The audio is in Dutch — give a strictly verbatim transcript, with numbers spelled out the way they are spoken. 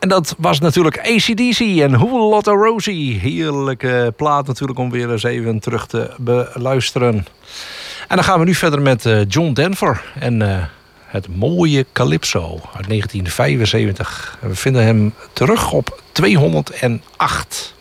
En dat was natuurlijk A C D C en Who Lotta Rosie. Heerlijke plaat natuurlijk om weer eens even terug te beluisteren. En dan gaan we nu verder met uh, John Denver en uh, het mooie Calypso uit negentien vijfenzeventig. En we vinden hem terug op tweehonderdacht.